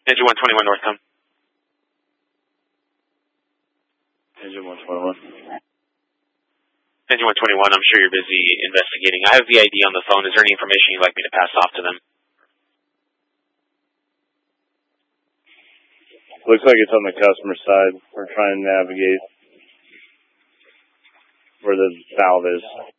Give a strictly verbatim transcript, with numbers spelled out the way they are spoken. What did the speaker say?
Engine one twenty-one north come. Engine one twenty-one. Engine one twenty-one, I'm sure you're busy investigating. I have V I D on the phone. Is there any information you'd like me to pass off to them? Looks like it's on the customer side. We're trying to navigate where the valve is.